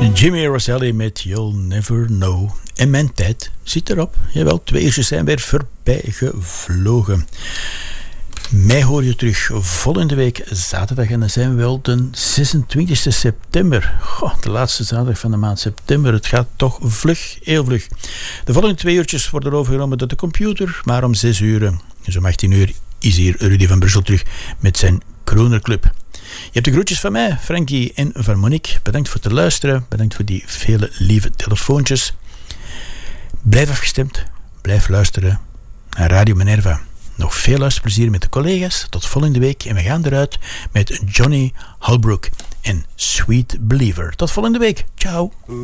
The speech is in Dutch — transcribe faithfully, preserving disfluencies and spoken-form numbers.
Jimmy Rosselli met You'll Never Know. En mijn tijd zit erop. Jawel, twee uurtjes zijn weer voorbij gevlogen. Mij hoor je terug volgende week zaterdag. En dan zijn we wel de zesentwintigste september. Goh, de laatste zaterdag van de maand september. Het gaat toch vlug, heel vlug. De volgende twee uurtjes worden overgenomen door de computer. Maar om zes uur, dus om achttien uur, is hier Rudy van Brussel terug met zijn Crooner Club. Je hebt de groetjes van mij, Frankie en van Monique. Bedankt voor het luisteren. Bedankt voor die vele lieve telefoontjes. Blijf afgestemd. Blijf luisteren naar Radio Minerva. Nog veel luisterplezier met de collega's. Tot volgende week. En we gaan eruit met Johnny Holbrook en Sweet Believer. Tot volgende week. Ciao.